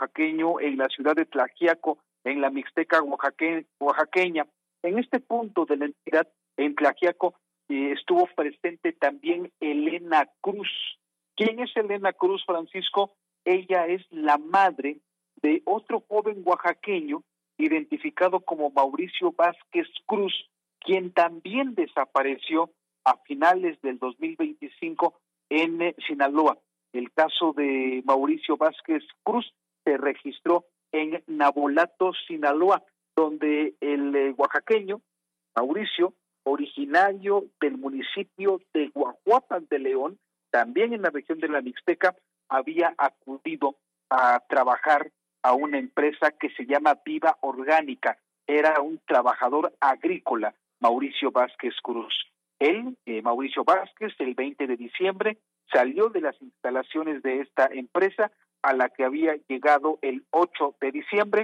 oaxaqueño en la ciudad de Tlaxiaco, en la Mixteca oaxaqueña. En este punto de la entidad, en Tlaxiaco, estuvo presente también Elena Cruz. ¿Quién es Elena Cruz, Francisco? Ella es la madre de otro joven oaxaqueño identificado como Mauricio Vázquez Cruz, quien también desapareció a finales del 2025 en Sinaloa. El caso de Mauricio Vázquez Cruz se registró en Nabolato, Sinaloa, donde el oaxaqueño Mauricio, originario del municipio de Guajuapan de León, también en la región de la Mixteca, había acudido a trabajar a una empresa que se llama Viva Orgánica. Era un trabajador agrícola, Mauricio Vázquez Cruz. Él, Mauricio Vázquez, el 20 de diciembre, salió de las instalaciones de esta empresa a la que había llegado el 8 de diciembre.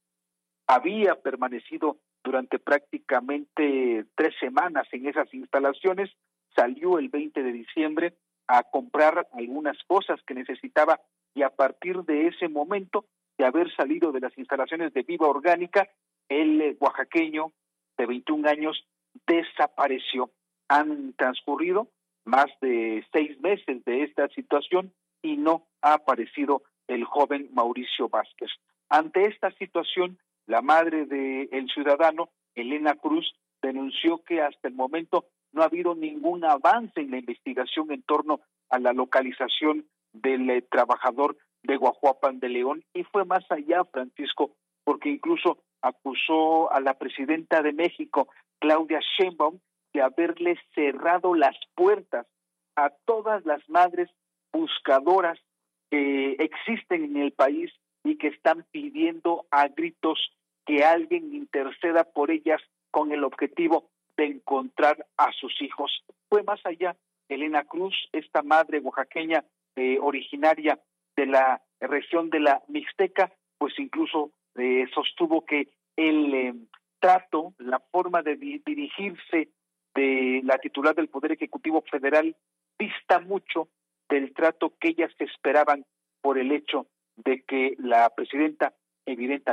Había permanecido durante prácticamente 3 semanas en esas instalaciones, salió el 20 de diciembre a comprar algunas cosas que necesitaba y a partir de ese momento de haber salido de las instalaciones de Viva Orgánica, el oaxaqueño de 21 años desapareció. Han transcurrido más de 6 meses de esta situación y no ha aparecido el joven Mauricio Vázquez. Ante esta situación, la madre del ciudadano, Elena Cruz, denunció que hasta el momento no ha habido ningún avance en la investigación en torno a la localización del trabajador de Guajuapan de León y fue más allá, Francisco, porque incluso acusó a la presidenta de México, Claudia Sheinbaum, de haberle cerrado las puertas a todas las madres buscadoras que existen en el país y que están pidiendo a gritos que alguien interceda por ellas con el objetivo de encontrar a sus hijos. Fue más allá. Elena Cruz, esta madre oaxaqueña originaria de la región de la Mixteca, pues incluso sostuvo que el trato, la forma de dirigirse de la titular del Poder Ejecutivo Federal dista mucho del trato que ellas esperaban por el hecho de que la presidenta evidentemente